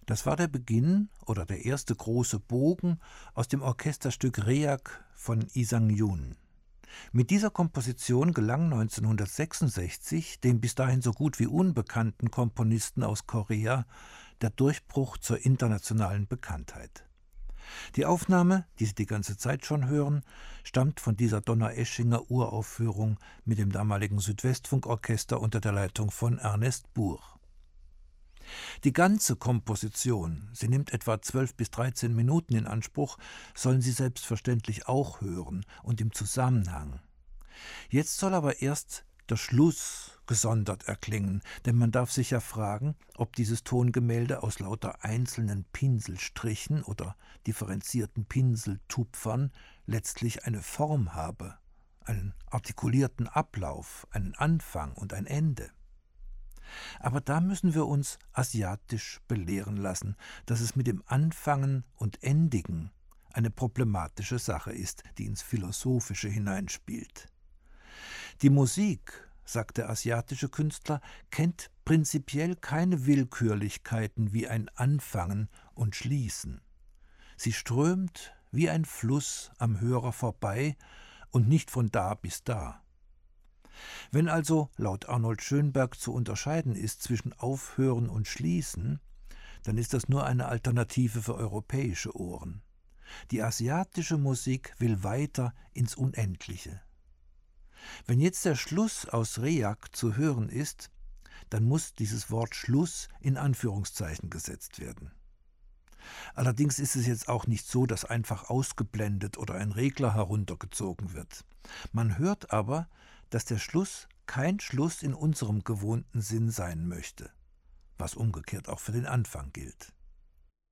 Das war der Beginn oder der erste große Bogen aus dem Orchesterstück Reak von Lee Sang-yoon. Mit dieser Komposition gelang 1966 dem bis dahin so gut wie unbekannten Komponisten aus Korea der Durchbruch zur internationalen Bekanntheit. Die Aufnahme, die Sie die ganze Zeit schon hören, stammt von dieser Donaueschinger Uraufführung mit dem damaligen Südwestfunkorchester unter der Leitung von Ernest Buhr. Die ganze Komposition, sie nimmt etwa 12 bis 13 Minuten in Anspruch, sollen Sie selbstverständlich auch hören und im Zusammenhang. Jetzt soll aber erst der Schluss gesondert erklingen, denn man darf sich ja fragen, ob dieses Tongemälde aus lauter einzelnen Pinselstrichen oder differenzierten Pinseltupfern letztlich eine Form habe, einen artikulierten Ablauf, einen Anfang und ein Ende. Aber da müssen wir uns asiatisch belehren lassen, dass es mit dem Anfangen und Endigen eine problematische Sache ist, die ins Philosophische hineinspielt. Die Musik, sagt der asiatische Künstler, kennt prinzipiell keine Willkürlichkeiten wie ein Anfangen und Schließen. Sie strömt wie ein Fluss am Hörer vorbei und nicht von da bis da. Wenn also laut Arnold Schönberg zu unterscheiden ist zwischen Aufhören und Schließen, dann ist das nur eine Alternative für europäische Ohren. Die asiatische Musik will weiter ins Unendliche. Wenn jetzt der Schluss aus Reak zu hören ist, dann muss dieses Wort Schluss in Anführungszeichen gesetzt werden. Allerdings ist es jetzt auch nicht so, dass einfach ausgeblendet oder ein Regler heruntergezogen wird. Man hört aber, dass der Schluss kein Schluss in unserem gewohnten Sinn sein möchte, was umgekehrt auch für den Anfang gilt.